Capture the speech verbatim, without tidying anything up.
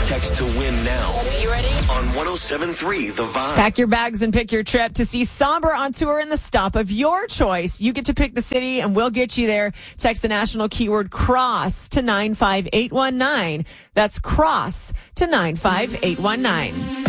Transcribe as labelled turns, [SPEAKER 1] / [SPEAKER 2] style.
[SPEAKER 1] Text to win now.
[SPEAKER 2] You ready?
[SPEAKER 1] On one oh seven point three The Vibe.
[SPEAKER 3] Pack your bags and pick your trip to see Somber on tour in the stop of your choice. You get to pick the city and we'll get you there. Text the national keyword CROSS to nine five eight one nine. That's CROSS to nine five eight one nine.